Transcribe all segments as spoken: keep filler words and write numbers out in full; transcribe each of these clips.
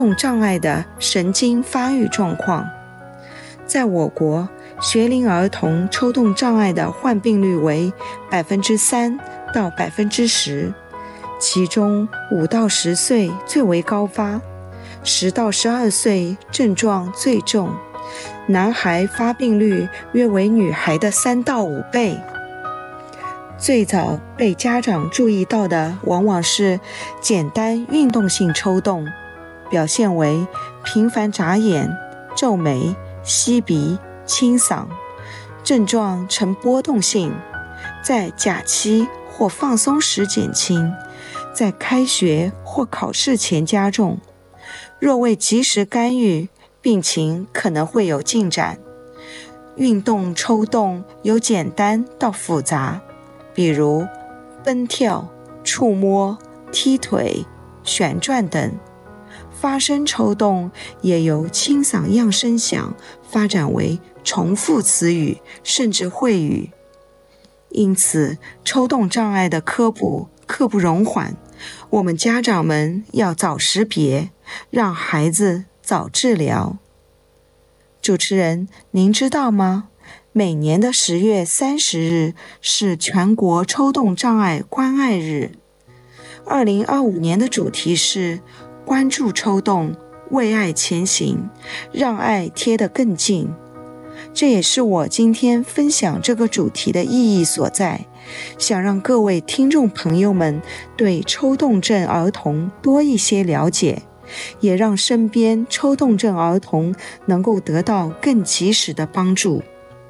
动障碍的神经发育状况。在我国，学龄儿童抽动障碍的患病率为百分之三到百分之十，其中五到十岁最为高发，十到十二岁症状最重，男孩发病率约为女孩的三到五倍。最早被家长注意到的往往是简单运动性抽动，表现为频繁眨眼、皱眉、吸鼻、清嗓，症状呈波动性，在假期或放松时减轻，在开学或考试前加重。若未及时干预，病情可能会有进展。运动抽动由简单到复杂，比如奔跳、触摸、踢腿、旋转等。发声抽动也由清嗓样声响发展为重复词语，甚至秽语。因此，抽动障碍的科普刻不容缓，我们家长们要早识别，让孩子早治疗。主持人，您知道吗？每年的十月三十日是全国抽动障碍关爱日。二零二五年的主题是关注抽动，为爱前行，让爱贴得更近。这也是我今天分享这个主题的意义所在，想让各位听众朋友们对抽动症儿童多一些了解，也让身边抽动症儿童能够得到更及时的帮助。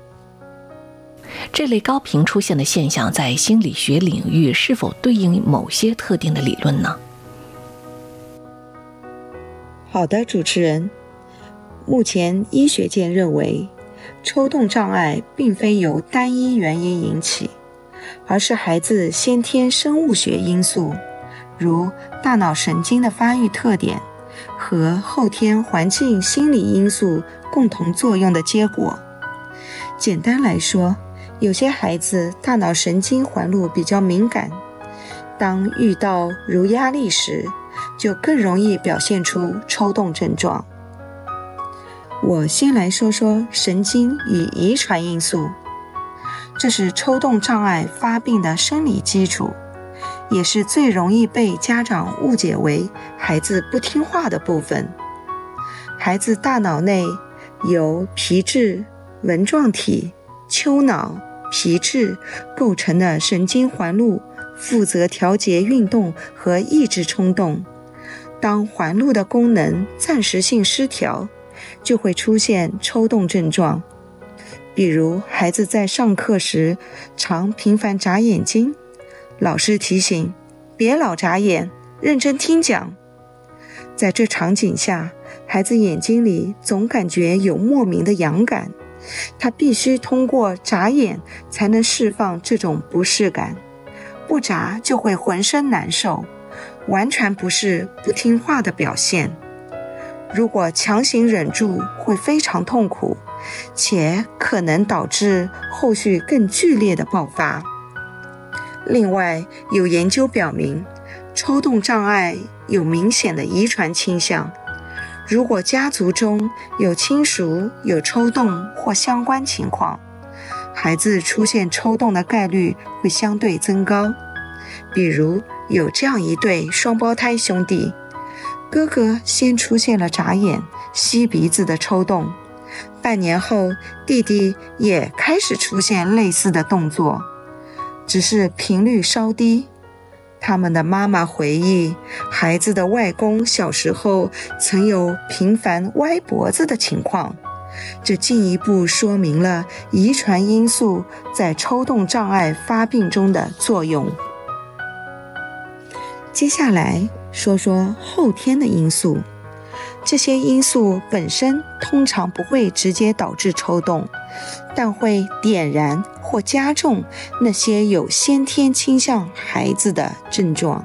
这类高频出现的现象在心理学领域是否对应某些特定的理论呢？ 好的，主持人，目前医学界认为，抽动障碍并非由单一原因引起，而是孩子先天生物学因素，如大脑神经的发育特点和后天环境心理因素共同作用的结果。简单来说，有些孩子大脑神经环路比较敏感，当遇到如压力时，就更容易表现出抽动症状。我先来说说神经与遗传因素，这是抽动障碍发病的生理基础，也是最容易被家长误解为孩子不听话的部分。孩子大脑内由皮质、纹状体、丘脑、皮质构成的神经环路，负责调节运动和抑制冲动。当环路的功能暂时性失调，就会出现抽动症状。比如孩子在上课时常频繁眨眼睛，老师提醒别老眨眼，认真听讲。在这场景下，孩子眼睛里总感觉有莫名的痒感，他必须通过眨眼才能释放这种不适感，不眨就会浑身难受，完全不是不听话的表现。如果强行忍住，会非常痛苦，且可能导致后续更剧烈的爆发。另外，有研究表明，抽动障碍有明显的遗传倾向。如果家族中有亲属有抽动或相关情况，孩子出现抽动的概率会相对增高。比如有这样一对双胞胎兄弟，哥哥先出现了眨眼、吸鼻子的抽动，半年后弟弟也开始出现类似的动作，只是频率稍低。他们的妈妈回忆，孩子的外公小时候曾有频繁歪脖子的情况，这进一步说明了遗传因素在抽动障碍发病中的作用。接下来说说后天的因素，这些因素本身通常不会直接导致抽动，但会点燃或加重那些有先天倾向孩子的症状。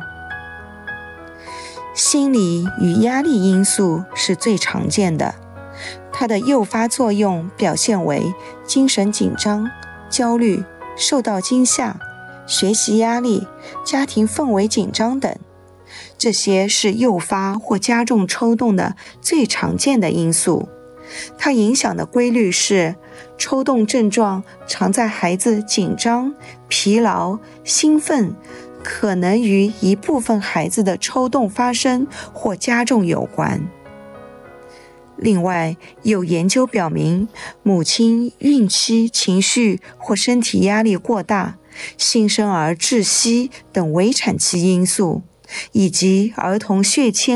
心理与压力因素是最常见的，它的诱发作用表现为精神紧张、焦虑、受到惊吓、学习压力、家庭氛围紧张等。这这些是诱发或加重抽动的最常见的因素。它影响的规律是，抽动症状常在孩子紧张、疲劳、兴奋，可能与一部分孩子的抽动发生或加重有关。另外，有研究表明，母亲孕期情绪或身体压力过大、新生儿窒息等围产期因素，以及儿童血铅